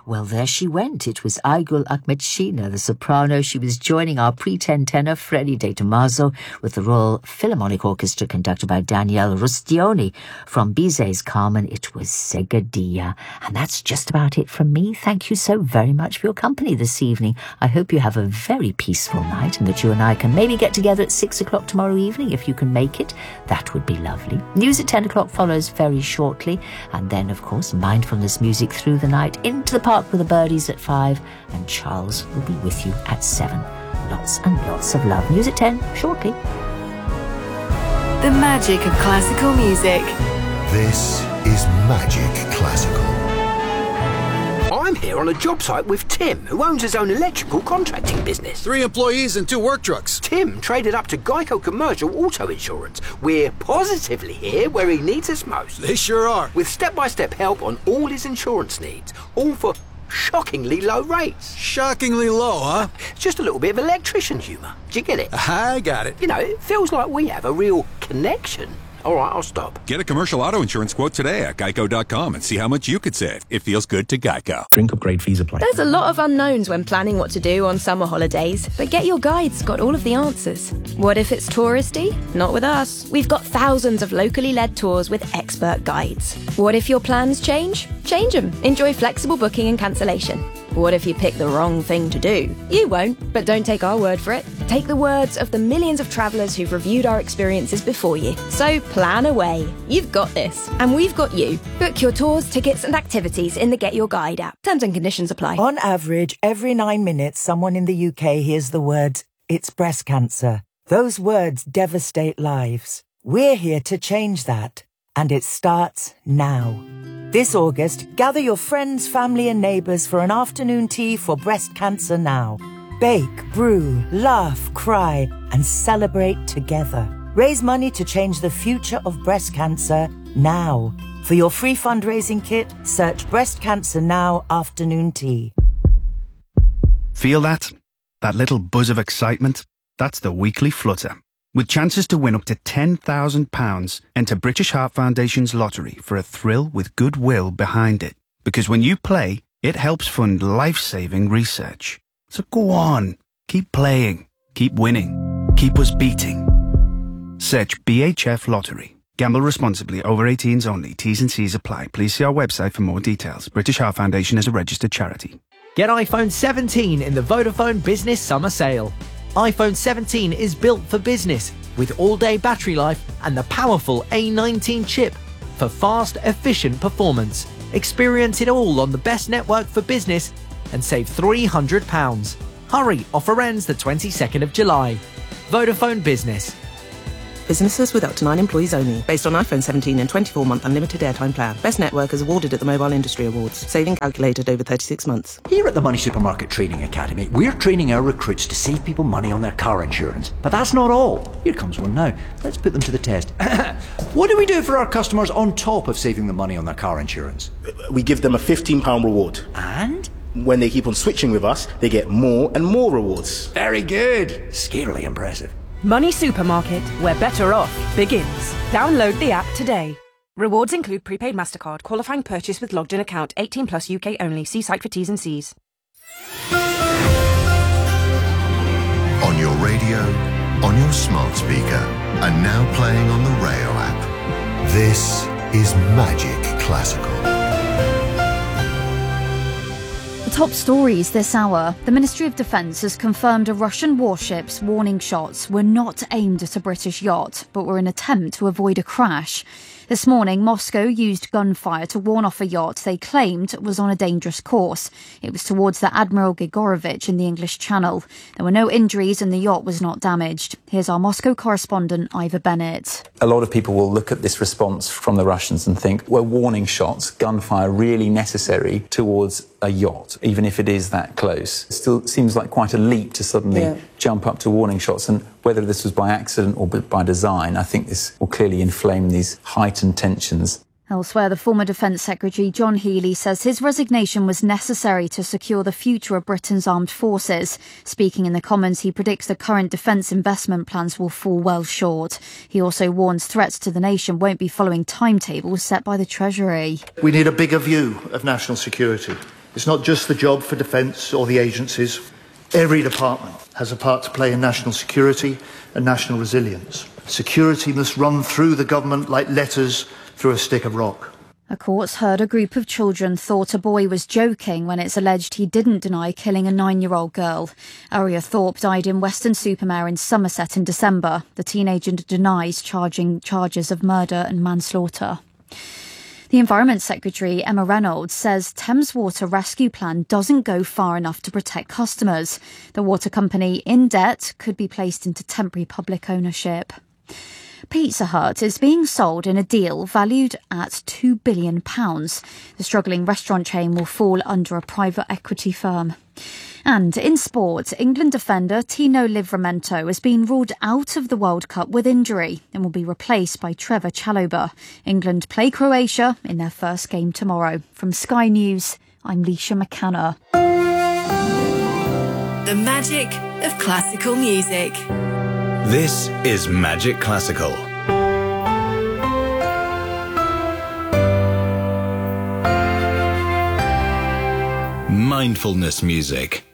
Well, there she went. It was Aygul Ahmedshina, the soprano. She was joining our pretend tenor, Freddie De Tomaso, with the Royal Philharmonic Orchestra conducted by Daniele Rustioni. From Bizet's Carmen, it was Seguedilla. And that's just about it from me. Thank you so very much for your company this evening. I hope you have a very peaceful night and that you and I can maybe get together at 6 o'clock tomorrow evening if you can make it. That would be lovely. News at 10 o'clock follows very shortly. And then, of course, mindfulness music through the night into the park with the birdies at 5, and Charles will be with you at 7. Lots and lots of love. News at 10 shortly. The magic of classical music. This is Magic Classical. I'm here on a job site with Tim, who owns his own electrical contracting business. 3 employees and 2 work trucks. Tim traded up to Geico Commercial Auto Insurance. We're positively here where he needs us most. They sure are. With step-by-step help on all his insurance needs, all for shockingly low rates. Shockingly low, huh? Just a little bit of electrician humour. Do you get it? I got it. You know, it feels like we have a real connection. All right, I'll stop. Get a commercial auto insurance quote today at geico.com and see how much you could save. It feels good to Geico. Drink upgrade fees apply. There's a lot of unknowns when planning what to do on summer holidays, but Get Your Guide's got all of the answers. What if it's touristy? Not with us. We've got thousands of locally led tours with expert guides. What if your plans change? Change them. Enjoy flexible booking and cancellation. What if you pick the wrong thing to do? You won't, but don't take our word for it. Take the words of the millions of travellers who've reviewed our experiences before you. So plan away. You've got this. And we've got you. Book your tours, tickets and activities in the Get Your Guide app. Terms and conditions apply. On average, every 9 minutes, someone in the UK hears the words, "It's breast cancer." Those words devastate lives. We're here to change that. And it starts now. This August, gather your friends, family and neighbours for an afternoon tea for Breast Cancer Now. Bake, brew, laugh, cry and celebrate together. Raise money to change the future of breast cancer now. For your free fundraising kit, search Breast Cancer Now Afternoon Tea. Feel that? That little buzz of excitement? That's the weekly flutter. With chances to win up to £10,000, enter British Heart Foundation's lottery for a thrill with goodwill behind it. Because when you play, it helps fund life-saving research. So go on, keep playing, keep winning, keep us beating. Search BHF Lottery. Gamble responsibly. Over 18s only. T's and C's apply. Please see our website for more details. British Heart Foundation is a registered charity. Get iPhone 17 in the Vodafone Business Summer Sale. iPhone 17 is built for business with all-day battery life and the powerful A19 chip for fast, efficient performance. Experience it all on the best network for business and save £300. Hurry, offer ends the 22nd of July. Vodafone Business. Businesses with up to 9 employees only. Based on iPhone 17 and 24-month unlimited airtime plan. Best network is awarded at the Mobile Industry Awards. Saving calculated over 36 months. Here at the Money Supermarket Training Academy, we're training our recruits to save people money on their car insurance. But that's not all. Here comes one now. Let's put them to the test. What do we do for our customers on top of saving them money on their car insurance? We give them a £15 reward. And? When they keep on switching with us, they get more and more rewards. Very good. Scarily impressive. Money Supermarket, where better off begins. Download the app today. Rewards include prepaid MasterCard, qualifying purchase with logged in account, 18 plus UK only. See site for T's and C's. On your radio, on your smart speaker, and now playing on the Rayo app. This is Magic Classical. Top stories this hour. The Ministry of Defence has confirmed a Russian warship's warning shots were not aimed at a British yacht, but were an attempt to avoid a crash. This morning, Moscow used gunfire to warn off a yacht they claimed was on a dangerous course. It was towards the Admiral Grigorovich in the English Channel. There were no injuries and the yacht was not damaged. Here's our Moscow correspondent, Ivor Bennett. A lot of people will look at this response from the Russians and think, were warning shots, gunfire really necessary towards a yacht, even if it is that close? It still seems like quite a leap to suddenly jump up to warning shots, and whether this was by accident or by design, I think this will clearly inflame these heightened tensions. Elsewhere, the former Defence Secretary John Healey says his resignation was necessary to secure the future of Britain's armed forces. Speaking in the Commons, he predicts the current defence investment plans will fall well short. He also warns threats to the nation won't be following timetables set by the Treasury. We need a bigger view of national security. It's not just the job for defence or the agencies. Every department has a part to play in national security and national resilience. Security must run through the government like letters through a stick of rock. A court's heard a group of children thought a boy was joking when it's alleged he didn't deny killing a 9-year-old girl. Aria Thorpe died in Weston-super-Mare in Somerset in December. The teenager denies charges of murder and manslaughter. The Environment Secretary, Emma Reynolds, says Thames Water Rescue Plan doesn't go far enough to protect customers. The water company, in debt, could be placed into temporary public ownership. Pizza Hut is being sold in a deal valued at £2 billion. The struggling restaurant chain will fall under a private equity firm. And in sport, England defender Tino Livramento has been ruled out of the World Cup with injury and will be replaced by Trevor Chalobah. England play Croatia in their first game tomorrow. From Sky News, I'm Leisha McCanna. The magic of classical music. This is Magic Classical. Mindfulness music.